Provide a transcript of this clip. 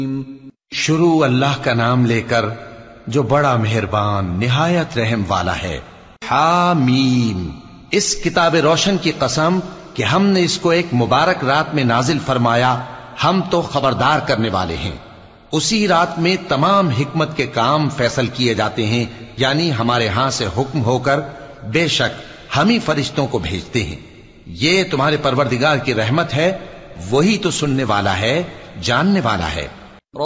शुरू अल्लाह का नाम लेकर जो बड़ा मेहरबान निहायत रहम वाला है। हामीम, इस किताब रोशन की कसम कि हमने इसको एक मुबारक रात में नाजिल फरमाया, हम तो खबरदार करने वाले हैं। उसी रात में तमाम हिकमत के काम फैसल किए जाते हैं, यानी हमारे यहां से हुक्म होकर बेशक हम ही फरिश्तों को भेजते हैं। ये तुम्हारे परवरदिगार की रहमत है, वही तो सुनने वाला है, जानने वाला है।